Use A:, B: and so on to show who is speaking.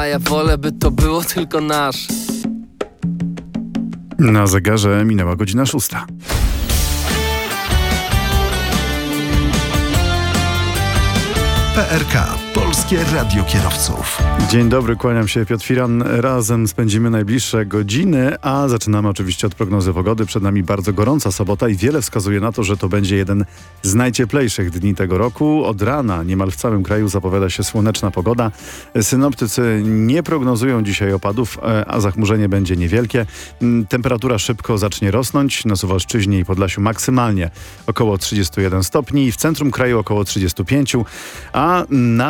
A: ja wolę, by to było tylko nasze.
B: Na zegarze minęła godzina 6.
C: PRK, Polskie Radio Kierowców.
B: Dzień dobry, kłaniam się, Piotr Firan. Razem spędzimy najbliższe godziny, a zaczynamy oczywiście od prognozy pogody. Przed nami bardzo gorąca sobota i wiele wskazuje na to, że to będzie jeden z najcieplejszych dni tego roku. Od rana niemal w całym kraju zapowiada się słoneczna pogoda. Synoptycy nie prognozują dzisiaj opadów, a zachmurzenie będzie niewielkie. Temperatura szybko zacznie rosnąć. Na Suwalszczyźnie i Podlasiu maksymalnie około 31 stopni, w centrum kraju około 35, a na